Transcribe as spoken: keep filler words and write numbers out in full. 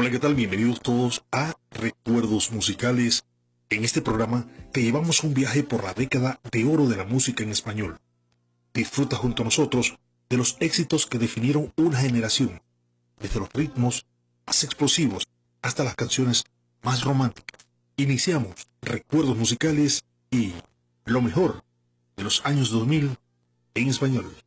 Hola, ¿qué tal? Bienvenidos todos a Recuerdos Musicales. En este programa te llevamos un viaje por la década de oro de la música en español. Disfruta junto a nosotros de los éxitos que definieron una generación, desde los ritmos más explosivos hasta las canciones más románticas. Iniciamos Recuerdos Musicales y lo mejor de los años dos mil en español.